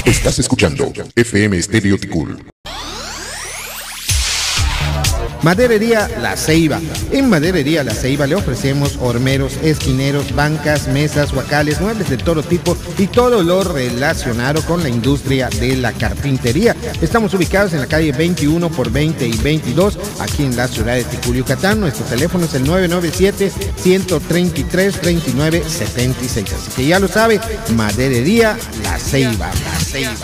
Estás escuchando FM Estéreo Ticul. Maderería La Ceiba. En Maderería La Ceiba le ofrecemos hormeros, esquineros, bancas, mesas, huacales, muebles de todo tipo y todo lo relacionado con la industria de la carpintería. Estamos ubicados en la calle 21 por 20 y 22, aquí en la ciudad de Ticul, Yucatán. Nuestro teléfono es el 997-133-3976. Así que ya lo sabe, Maderería La Ceiba. La Ceiba.